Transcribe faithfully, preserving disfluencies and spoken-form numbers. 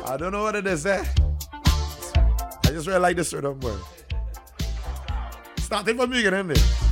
I don't know what it is, eh? I just really like this rhythm, boy. Starting from the beginning, there.